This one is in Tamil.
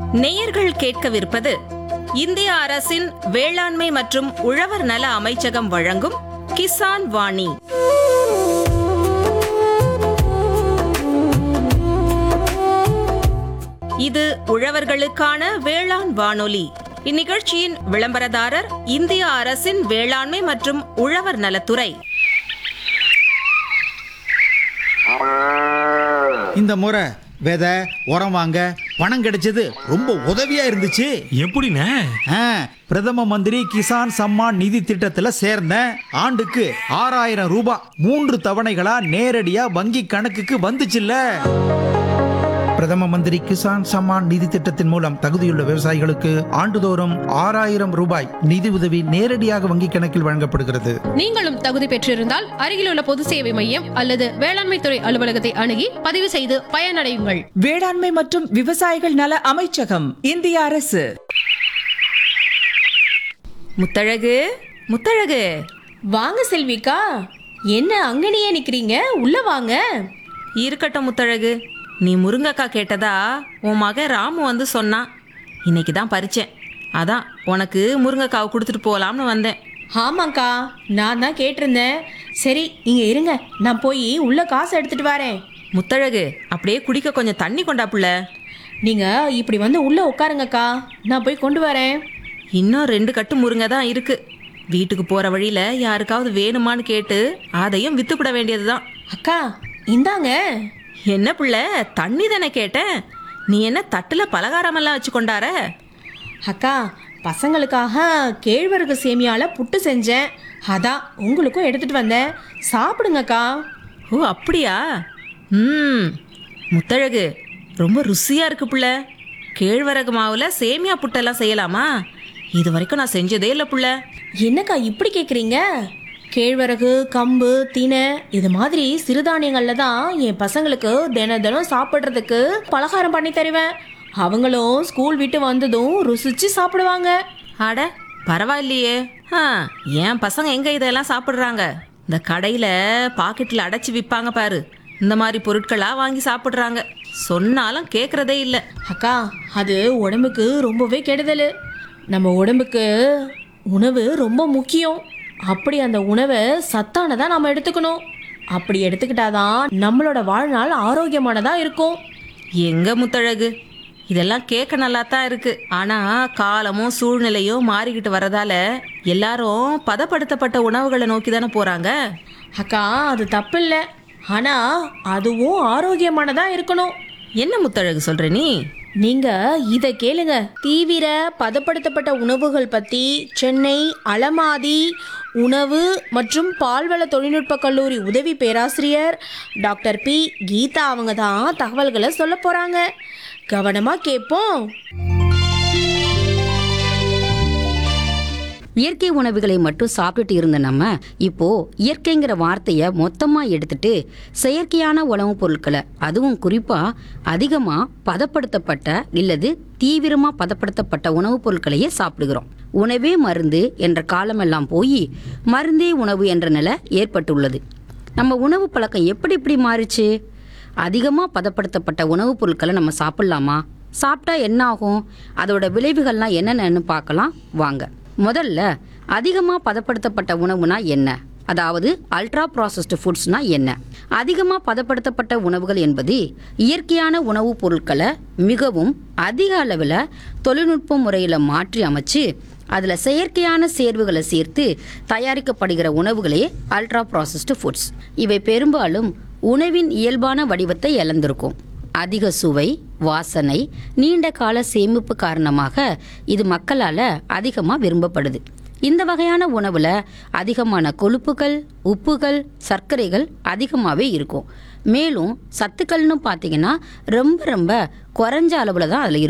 நேயர்கள் கேட்கவிருப்பது இந்திய அரசின் வேளாண்மை மற்றும் உழவர் நல அமைச்சகம் வழங்கும் கிசான் வாணி. இது உழவர்களுக்கான வேளாண் வானொலி. இந்நிகழ்ச்சியின் விளம்பரதாரர் இந்திய அரசின் வேளாண்மை மற்றும் உழவர் நலத்துறை. இந்த முறை விதை உரம் வாங்க பணம் கிடைச்சது ரொம்ப உதவியா இருந்துச்சு. எப்படிண்ணே? பிரதம மந்திரி கிசான் சம்மான் நிதி திட்டத்துல சேர்ந்தேன். ஆண்டுக்கு 6000 ரூபாய் 3 தவணைகளா நேரடியா வங்கி கணக்குக்கு வந்துச்சுல்ல. பிரதம மந்திரி கிசான் சம்மான் நிதி திட்டத்தின் மூலம் தகுதியுள்ள விவசாயிகளுக்கு ஆண்டுதோறும் 6000 ரூபாய் நிதி உதவி நேரடியாக வங்கி கணக்கில் வழங்கப்படுகிறது. நீங்களும் தகுதி பெற்றிருந்தால் அருகிலுள்ள பொது சேவை மையம் அல்லது வேளாண்மை துறை அலுவலகத்தை அணுகி பதிவு செய்து பயனடையுங்கள். வேளாண்மை மற்றும் விவசாயிகள் நல அமைச்சகம், இந்திய அரசு. முத்தழகு, வாங்க செல்விக்கா. என்ன அங்கனையே நிக்கிறீங்க? உள்ள வாங்க. இருக்கட்டும் முத்தழகு. நீ முருங்கக்காய் கேட்டதா உன் மகன் ராமு வந்து சொன்னான். இன்னைக்கு தான் பறிச்சேன். அதான் உனக்கு முருங்கைக்காவை கொடுத்துட்டு போகலாம்னு வந்தேன். ஆமாக்கா, நான் தான் கேட்டிருந்தேன். சரி, இங்க இருங்க, நான் போய் உள்ள காசு எடுத்துட்டு வரேன். முத்தழகு, அப்படியே குடிக்க கொஞ்சம் தண்ணி கொண்டாப்புல. நீங்க இப்படி வந்து உள்ள உட்காருங்கக்கா, நான் போய் கொண்டு வரேன். இன்னும் 2 கட்டு முருங்கை தான் இருக்கு. வீட்டுக்கு போற வழியில யாருக்காவது வேணுமான்னு கேட்டு அதையும் வித்துப்பிட வேண்டியதுதான். அக்கா, இந்தாங்க. என்ன பிள்ளை, தண்ணி தானே கேட்டேன். நீ என்ன தட்டுல பலகாரமெல்லாம் வச்சு கொண்டார? அக்கா, பசங்களுக்காக கேழ்வரகு சேமியால புட்டு செஞ்சேன். அதான் உங்களுக்கும் எடுத்துட்டு வந்தேன். சாப்பிடுங்கக்கா. ஓ அப்படியா? முத்தழகு, ரொம்ப ருசியா இருக்கு பிள்ளை. கேழ்வரகு மாவுல சேமியா புட்டெல்லாம் செய்யலாமா? இது வரைக்கும் நான் செஞ்சதே இல்லை பிள்ளை. என்னக்கா இப்படி கேட்குறீங்க? கேழ்வரகு, கம்பு, தினை இது மாதிரி சிறுதானியங்கள்ல தான் என் பசங்களுக்கு தினம் சாப்பிட்றதுக்கு பலகாரம் பண்ணி தருவேன். அவங்களும் ஸ்கூல் விட்டு வந்ததும் ருசிச்சு சாப்பிடுவாங்க. அட பரவாயில்லையே. என் பசங்க எங்க இதெல்லாம் சாப்பிட்றாங்க? இந்த கடையில் பாக்கெட்டில் அடைச்சி விற்பாங்க பாரு, இந்த மாதிரி பொருட்களாக வாங்கி சாப்பிட்றாங்க. சொன்னாலும் கேட்குறதே இல்லை. அக்கா, அது உடம்புக்கு ரொம்பவே கெடுதல். நம்ம உடம்புக்கு உணவு ரொம்ப முக்கியம். அப்படி அந்த உணவை சத்தானதா நம்ம எடுத்துக்கணும். அப்படி எடுத்துக்கிட்டாதான் நம்மளோட வாழ்நாள் ஆரோக்கியமானதா இருக்கும். எங்க முத்தழகு, இதெல்லாம் கேட்க நல்லா தான் இருக்கு. ஆனா காலமும் சூழ்நிலையும் மாறிக்கிட்டு வரதால எல்லாரும் பதப்படுத்தப்பட்ட உணவுகளை நோக்கி தானே போறாங்க. அக்கா, அது தப்பு இல்லை. ஆனா அதுவும் ஆரோக்கியமானதா இருக்கணும். என்ன முத்தழகு சொல்ற நீ? நீங்க இத கேளுங்க. தீவிர பதப்படுத்தப்பட்ட உணவுகள் பத்தி சென்னை அலமாதி உணவு மற்றும் பால்வள தொழில்நுட்ப கல்லூரி உதவி பேராசிரியர் டாக்டர் பி கீதா அவங்க தான் தகவல்களை சொல்ல போறாங்க. கவனமா கேட்போம். இயற்கை உணவுகளை மட்டும் சாப்பிட்டுட்டு இருந்த நம்ம இப்போ இயற்கைங்கிற வார்த்தையை மொத்தமா எடுத்துட்டு செயற்கையான உணவுப் பொருட்களை, அதுவும் குறிப்பா அதிகமா பதப்படுத்தப்பட்ட இல்லது தீவிரமா பதப்படுத்தப்பட்ட உணவுப் பொருட்களையே சாப்பிடுகிறோம். உணவே மருந்து என்ற காலமெல்லாம் போய் மருந்தே உணவு என்ற நிலை ஏற்பட்டுள்ளது. நம்ம உணவு பழக்கம் எப்படி மாறிச்சு? அதிகமா பதப்படுத்தப்பட்ட உணவுப் பொருட்களை நம்ம சாப்பிடலாமா? சாப்பிட்டா என்ன ஆகும்? அதோட விளைவுகள்லாம் என்னென்னு பார்க்கலாம் வாங்க. முதல்ல அதிகமாக பதப்படுத்தப்பட்ட உணவுனா என்ன? அதாவது அல்ட்ரா ப்ராசஸ்டு ஃபுட்ஸ்னா என்ன? அதிகமாக பதப்படுத்தப்பட்ட உணவுகள் என்பது இயற்கையான உணவுப் பொருட்களை மிகவும் அதிக அளவில் தொழில்நுட்ப முறையில் மாற்றி அமைச்சு அதில் செயற்கையான சேர்வுகளை சேர்த்து தயாரிக்கப்படுகிற உணவுகளே அல்ட்ரா ப்ராசஸ்டு ஃபுட்ஸ். இவை பெரும்பாலும் உணவின் இயல்பான வடிவத்தை இழந்திருக்கும். அதிக சுவை, வாசனை, நீண்ட கால சேமிப்பு காரணமாக இது மக்களால் அதிகமாக விரும்பப்படுது. இந்த வகையான உணவில் அதிகமான கொழுப்புகள், உப்புகள், சர்க்கரைகள் அதிகமாகவே இருக்கும். மேலும் சத்துக்கள்னு பார்த்தீங்கன்னா ரொம்ப குறைஞ்ச அளவில் தான் அதில் இருக்கும்.